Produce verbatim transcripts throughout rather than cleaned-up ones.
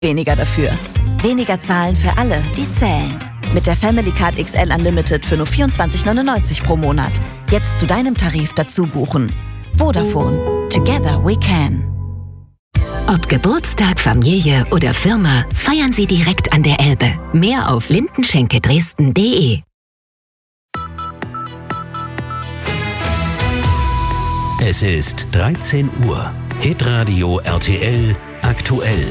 Weniger dafür. Weniger zahlen für alle, die zählen. Mit der Family Card X L Unlimited für nur vierundzwanzig neunundneunzig pro Monat. Jetzt zu deinem Tarif dazu buchen. Vodafone. Together we can. Ob Geburtstag, Familie oder Firma, feiern Sie direkt an der Elbe. Mehr auf lindenschenke-dresden punkt de. Es ist dreizehn Uhr. Hitradio R T L aktuell.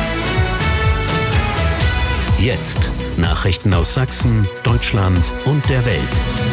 Jetzt Nachrichten aus Sachsen, Deutschland und der Welt.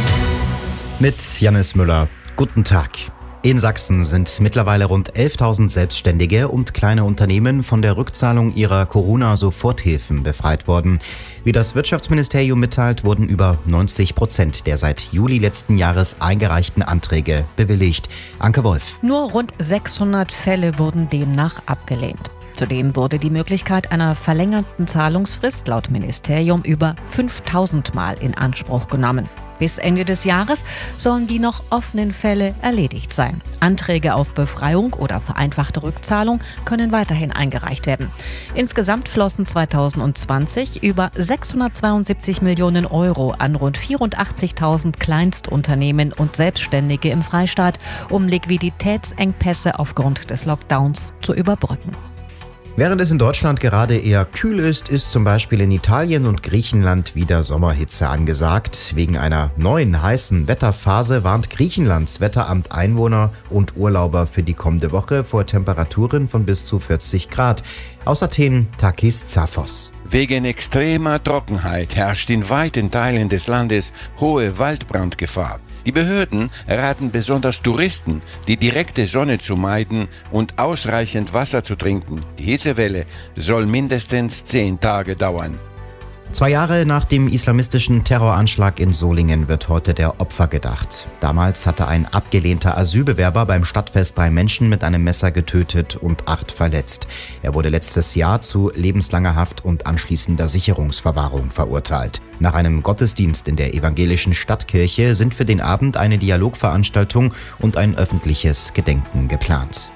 Mit Jannis Müller. Guten Tag. In Sachsen sind mittlerweile rund elftausend Selbstständige und kleine Unternehmen von der Rückzahlung ihrer Corona-Soforthilfen befreit worden. Wie das Wirtschaftsministerium mitteilt, wurden über neunzig Prozent der seit Juli letzten Jahres eingereichten Anträge bewilligt. Anke Wolf. Nur rund sechshundert Fälle wurden demnach abgelehnt. Zudem wurde die Möglichkeit einer verlängerten Zahlungsfrist laut Ministerium über fünftausend Mal in Anspruch genommen. Bis Ende des Jahres sollen die noch offenen Fälle erledigt sein. Anträge auf Befreiung oder vereinfachte Rückzahlung können weiterhin eingereicht werden. Insgesamt flossen zweitausendzwanzig über sechshundertzweiundsiebzig Millionen Euro an rund vierundachtzigtausend Kleinstunternehmen und Selbstständige im Freistaat, um Liquiditätsengpässe aufgrund des Lockdowns zu überbrücken. Während es in Deutschland gerade eher kühl ist, ist zum Beispiel in Italien und Griechenland wieder Sommerhitze angesagt. Wegen einer neuen heißen Wetterphase warnt Griechenlands Wetteramt Einwohner und Urlauber für die kommende Woche vor Temperaturen von bis zu vierzig Grad. Aus Athen Takis Zaphos. Wegen extremer Trockenheit herrscht in weiten Teilen des Landes hohe Waldbrandgefahr. Die Behörden raten besonders Touristen, die direkte Sonne zu meiden und ausreichend Wasser zu trinken. Die Hitzewelle soll mindestens zehn Tage dauern. Zwei Jahre nach dem islamistischen Terroranschlag in Solingen wird heute der Opfer gedacht. Damals hatte ein abgelehnter Asylbewerber beim Stadtfest drei Menschen mit einem Messer getötet und acht verletzt. Er wurde letztes Jahr zu lebenslanger Haft und anschließender Sicherungsverwahrung verurteilt. Nach einem Gottesdienst in der evangelischen Stadtkirche sind für den Abend eine Dialogveranstaltung und ein öffentliches Gedenken geplant.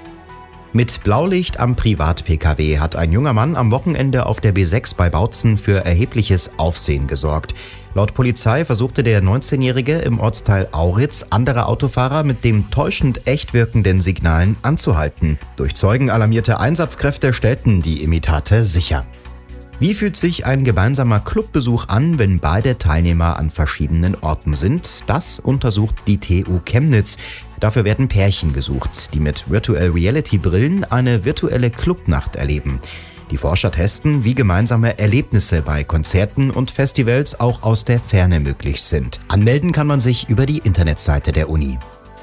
Mit Blaulicht am Privat-P K W hat ein junger Mann am Wochenende auf der B sechs bei Bautzen für erhebliches Aufsehen gesorgt. Laut Polizei versuchte der neunzehnjährige im Ortsteil Auritz andere Autofahrer mit dem täuschend echt wirkenden Signalen anzuhalten. Durch Zeugen alarmierte Einsatzkräfte stellten die Imitate sicher. Wie fühlt sich ein gemeinsamer Clubbesuch an, wenn beide Teilnehmer an verschiedenen Orten sind? Das untersucht die T U Chemnitz. Dafür werden Pärchen gesucht, die mit Virtual Reality Brillen eine virtuelle Clubnacht erleben. Die Forscher testen, wie gemeinsame Erlebnisse bei Konzerten und Festivals auch aus der Ferne möglich sind. Anmelden kann man sich über die Internetseite der Uni.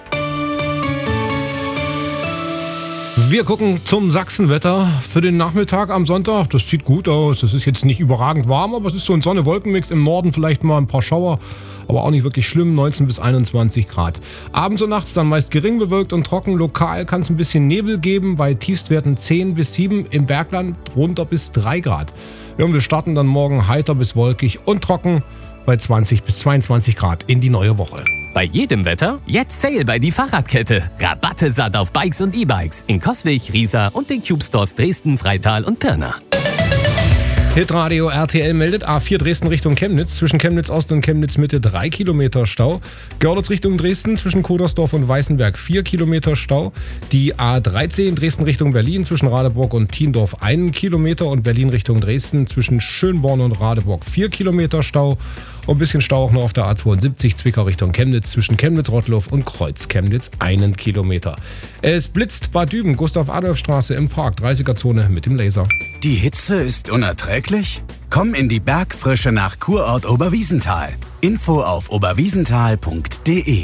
Wir gucken zum Sachsenwetter für den Nachmittag am Sonntag. Das sieht gut aus. Es ist jetzt nicht überragend warm, aber es ist so ein Sonne-Wolken-Mix. Im Norden vielleicht mal ein paar Schauer, aber auch nicht wirklich schlimm. neunzehn bis einundzwanzig Grad. Abends und nachts dann meist gering bewölkt und trocken. Lokal kann es ein bisschen Nebel geben, bei Tiefstwerten zehn bis sieben. Im Bergland runter bis drei Grad. Ja, und wir starten dann morgen heiter bis wolkig und trocken bei zwanzig bis zweiundzwanzig Grad in die neue Woche. Bei jedem Wetter jetzt Sale bei die Fahrradkette. Rabatte satt auf Bikes und E-Bikes in Coswig, Riesa und den Cube Stores Dresden, Freital und Pirna. Hitradio R T L meldet A vier Dresden Richtung Chemnitz. Zwischen Chemnitz Ost und Chemnitz Mitte drei Kilometer Stau. Görlitz Richtung Dresden zwischen Kodersdorf und Weißenberg vier Kilometer Stau. Die A dreizehn Dresden Richtung Berlin zwischen Radeburg und Thiendorf einen Kilometer. Und Berlin Richtung Dresden zwischen Schönborn und Radeburg vier Kilometer Stau. Und ein bisschen Stau auch noch auf der A zweiundsiebzig Zwickau Richtung Chemnitz zwischen Chemnitz-Rottloff und Kreuz-Chemnitz einen Kilometer. Es blitzt Bad Düben, Gustav-Adolf-Straße im Park, dreißiger-Zone mit dem Laser. Die Hitze ist unerträglich? Komm in die Bergfrische nach Kurort Oberwiesenthal. Info auf oberwiesenthal punkt de.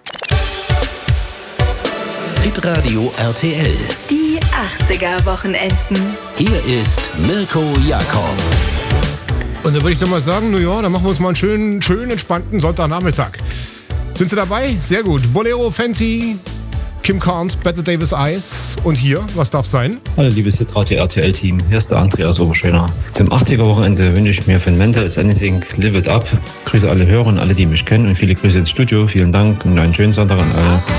Hitradio R T L. Die achtziger-Wochenenden. Hier ist Mirko Jakob. Und da würde ich doch mal sagen, na ja, dann machen wir uns mal einen schönen, schönen entspannten Sonntagnachmittag. Sind Sie dabei? Sehr gut. Bolero, Fancy, Kim Carnes, Better Davis Eyes. Und hier, was darf sein? Hallo liebes Hitradio R T L-Team, hier ist der Andreas Oberschöner. Zum achtziger-Wochenende wünsche ich mir von Mental is Anything Live It Up. Grüße alle Hörer und alle, die mich kennen und viele Grüße ins Studio. Vielen Dank und einen schönen Sonntag an alle.